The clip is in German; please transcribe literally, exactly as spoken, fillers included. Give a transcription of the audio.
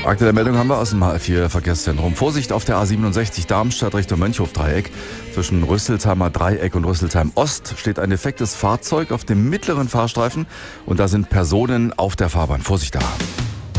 Aktuelle Meldung haben wir aus dem H F vier Verkehrszentrum. Vorsicht auf der A siebenundsechzig Darmstadt Richtung Mönchhof-Dreieck. Zwischen Rüsselsheimer Dreieck und Rüsselsheim Ost steht ein defektes Fahrzeug auf dem mittleren Fahrstreifen und da sind Personen auf der Fahrbahn. Vorsicht da!